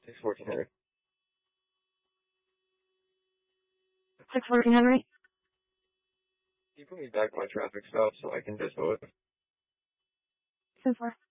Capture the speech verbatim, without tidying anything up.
six fourteen Henry. six fourteen Henry? Can you put me back by traffic stop so I can dispo it? Super.